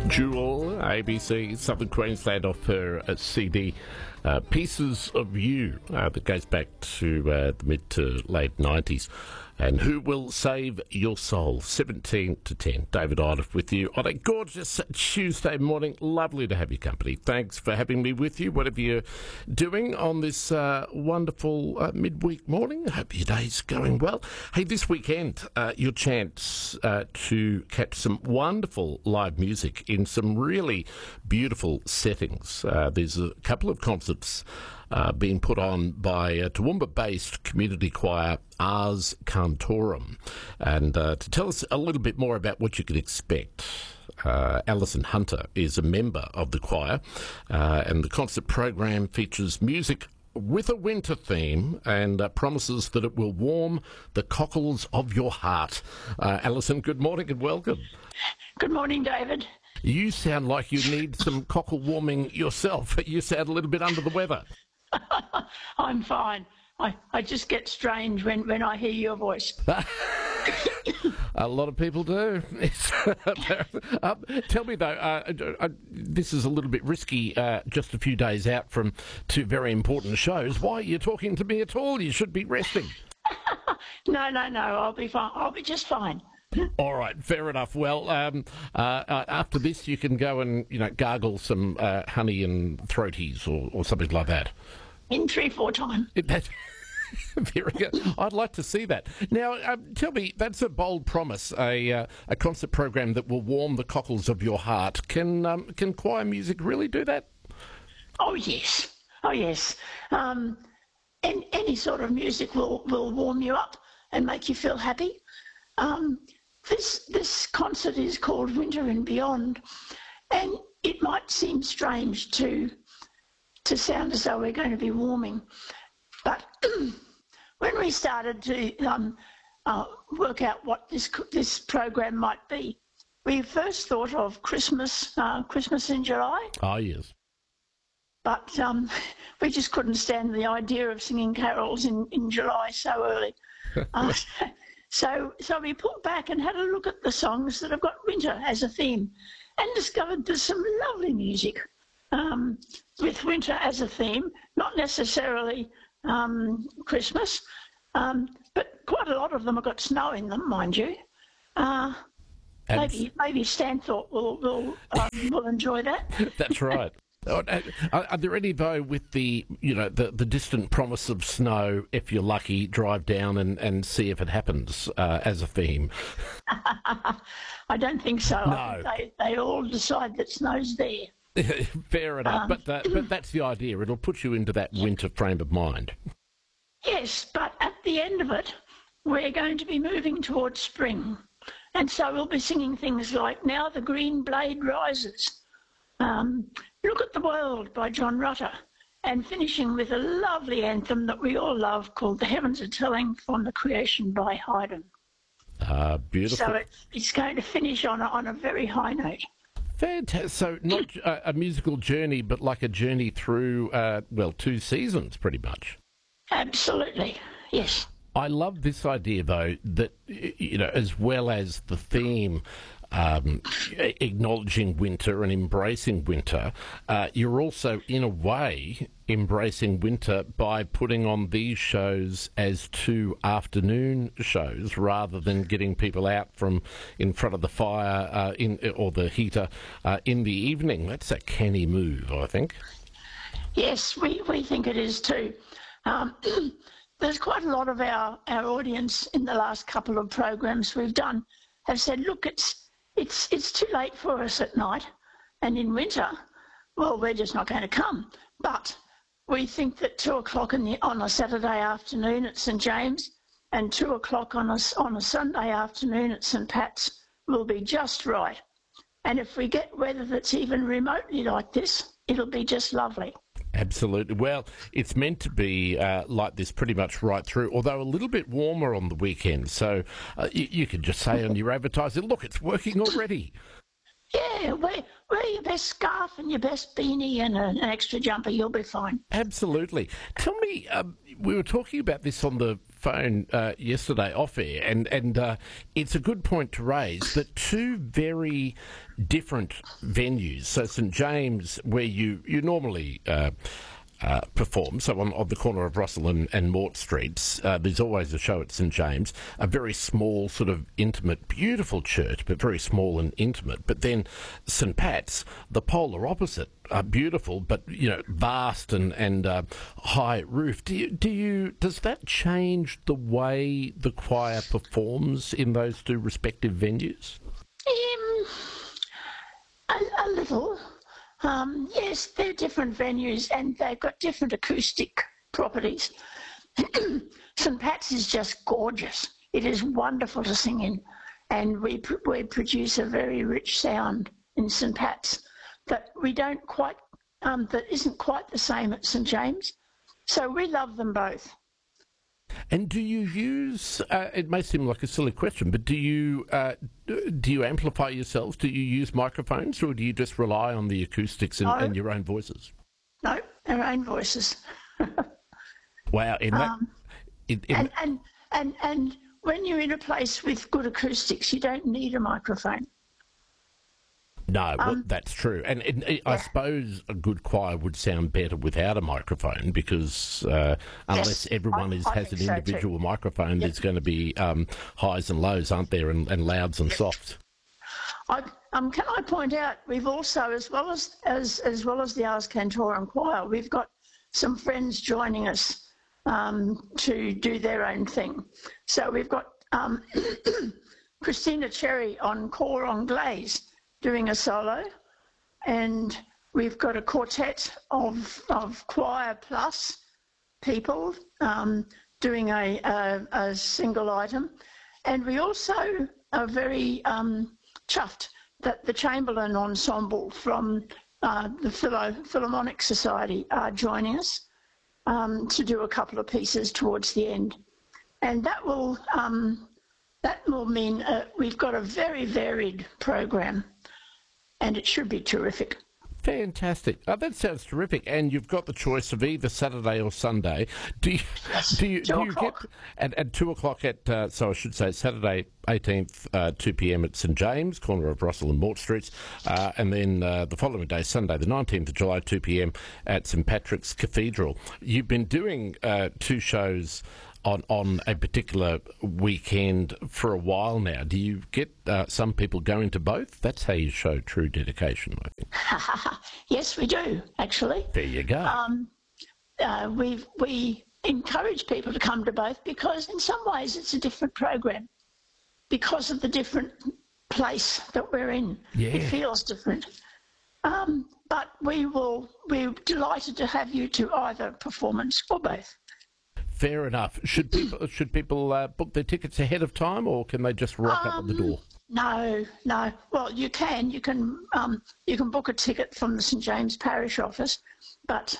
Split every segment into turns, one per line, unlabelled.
Jewel, ABC, Southern Queensland, off her CD, Pieces of You, that goes back to the mid to late 90s. And Who Will Save Your Soul? 17 to 10. David Iliff with you on a gorgeous Tuesday morning. Lovely to have your company. Thanks for having me with you, whatever you're doing on this wonderful midweek morning. Hope your day's going well. Hey, this weekend, your chance to catch some wonderful live music in some really beautiful settings. There's a couple of concerts being put on by a Toowoomba-based community choir, Ars Cantorum. And to tell us a little bit more about what you can expect, Alison Hunter is a member of the choir, and the concert program features music with a winter theme and promises that it will warm the cockles of your heart. Alison, good morning and welcome.
Good morning, David.
You sound like you need some cockle warming yourself. You sound a little bit under the weather.
I'm fine. I just get strange when I hear your voice.
A lot of people do. Tell me, though, this is a little bit risky, just a few days out from two very important shows. Why are you talking to me at all? You should be resting.
No. I'll be fine. I'll be just fine.
All right, fair enough. Well, after this, you can go and gargle some honey and throaties or something like that.
In 3-4 time.
Very good. I'd like to see that. Now, tell me, that's a bold promise, a concert program that will warm the cockles of your heart. Can choir music really do that?
Oh, yes. And any sort of music will warm you up and make you feel happy. This concert is called Winter and Beyond, and it might seem strange to sound as though we're going to be warming, but when we started to work out what this program might be, we first thought of Christmas in July.
Oh, yes.
But we just couldn't stand the idea of singing carols in July so early. So we pulled back and had a look at the songs that have got winter as a theme and discovered there's some lovely music with winter as a theme, not necessarily Christmas, but quite a lot of them have got snow in them, mind you. Maybe Stanthorpe will enjoy that.
That's right. Are there any, though, with the distant promise of snow, if you're lucky, drive down and see if it happens as a theme?
I don't think so.
No.
I think they all decide that snow's there.
Fair enough, but that's the idea. It'll put you into that winter frame of mind.
Yes, but at the end of it, we're going to be moving towards spring. And so we'll be singing things like Now the Green Blade Rises, Look at the World by John Rutter, and finishing with a lovely anthem that we all love called The Heavens Are Telling from the Creation by Haydn.
Beautiful.
So it's going to finish on a very high note.
Fantastic. So not a musical journey, but like a journey through, 2 seasons, pretty much.
Absolutely, yes.
I love this idea, though, that, as well as the theme, acknowledging winter and embracing winter, you're also, in a way, embracing winter by putting on these shows as 2 afternoon shows rather than getting people out from in front of the fire or the heater in the evening. That's a canny move, I think.
Yes, we think it is too. There's quite a lot of our audience in the last couple of programs we've done have said, look, it's too late for us at night, and in winter, well, we're just not going to come. But we think that 2 o'clock on a Saturday afternoon at St James and 2 o'clock on a Sunday afternoon at St Pat's will be just right. And if we get weather that's even remotely like this, it'll be just lovely.
Absolutely. Well, it's meant to be like this pretty much right through, although a little bit warmer on the weekend. So you could just say on your advertising, look, it's working already.
Yeah, wear your best scarf and your best beanie and an extra jumper. You'll be fine.
Absolutely. Tell me, we were talking about this on the phone yesterday off air, and it's a good point to raise that two very different venues. So St James, where you normally perform, so on the corner of Russell and Mort Streets, there's always a show at St James, a very small, sort of intimate, beautiful church, but very small and intimate. But then St Pat's, the polar opposite, beautiful, but vast and high roof. Does that change the way the choir performs in those two respective venues?
A little. Yes, they're different venues and they've got different acoustic properties. St Pat's is just gorgeous. It is wonderful to sing in, and we produce a very rich sound in St Pat's that we don't quite, that isn't quite the same at St James. So we love them both.
And do you use? It may seem like a silly question, but do you amplify yourselves? Do you use microphones, or do you just rely on the acoustics and your own voices?
No, our own voices.
Wow!
And when you're in a place with good acoustics, you don't need a microphone.
No, well, that's true. And I suppose a good choir would sound better without a microphone, because unless everyone has an individual microphone, there's going to be highs and lows, aren't there, and louds and softs.
Can I point out, we've also, as well as the Ars Cantorum Choir, we've got some friends joining us to do their own thing. So we've got Christina Cherry on cor anglais, doing a solo, and we've got a quartet of choir plus people doing a single item, and we also are very chuffed that the Chamberlain Ensemble from the Philharmonic Society are joining us to do a couple of pieces towards the end, and that will mean we've got a very varied program. And it should be terrific.
Fantastic. Oh, that sounds terrific. And you've got the choice of either Saturday or Sunday. Do you get at 2 o'clock so I should say Saturday 18th, 2 p.m. at St James, corner of Russell and Mort Streets, and then the following day, Sunday the 19th of July, 2 p.m. at St Patrick's Cathedral. You've been doing two shows on a particular weekend for a while now. Do you get some people going to both? That's how you show true dedication, I think.
Yes, we do, actually.
There you go.
We encourage people to come to both, because in some ways it's a different program because of the different place that we're in.
Yeah.
It feels different. But we're delighted to have you to either performance or both.
Fair enough. Should people book their tickets ahead of time, or can they just rock up at the door?
No. Well, you can book a ticket from the St James Parish office, but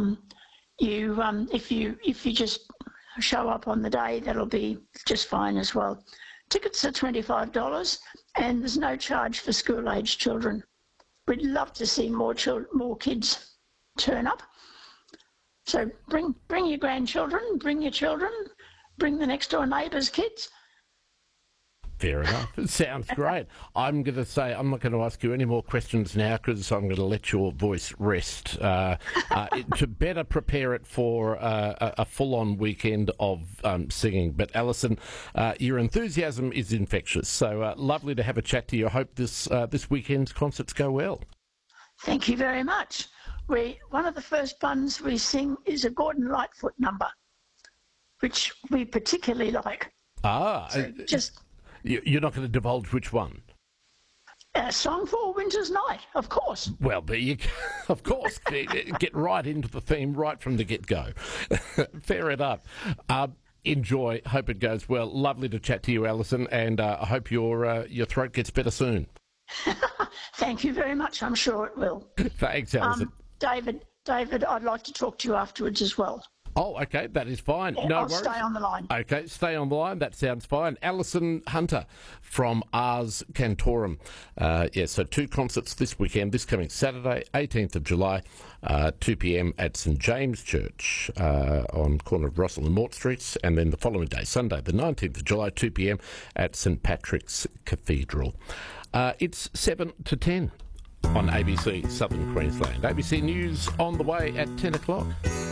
if you just show up on the day, that'll be just fine as well. Tickets are $25, and there's no charge for school-age children. We'd love to see more kids turn up. So bring your grandchildren, bring your children, bring the next door neighbour's kids.
Fair enough. It sounds great. I'm going to say I'm not going to ask you any more questions now, because I'm going to let your voice rest to better prepare it for a full-on weekend of singing. But Alison, your enthusiasm is infectious. So lovely to have a chat to you. I hope this weekend's concerts go well.
Thank you very much. One of the first ones we sing is a Gordon Lightfoot number, which we particularly like. So
you're not going to divulge which one?
A Song for a Winter's Night, of course.
Well, there you go. Of course. Get right into the theme right from the get-go. Fair enough. Enjoy. Hope it goes well. Lovely to chat to you, Alison, and I hope your throat gets better soon.
Thank you very much. I'm sure it will.
Thanks, Alison.
David, I'd like to talk to you afterwards as well.
Oh, okay, that is fine.
Yeah,
No
I'll
worries.
stay on the line.
Okay, stay on the line. That sounds fine. Alison Hunter from Ars Cantorum. So 2 concerts this weekend. This coming Saturday, 18th of July, 2 p.m. at St James Church on corner of Russell and Mort Streets. And then the following day, Sunday, the 19th of July, 2 p.m. at St Patrick's Cathedral. It's 7 to 10 on ABC Southern Queensland. ABC News on the way at 10 o'clock.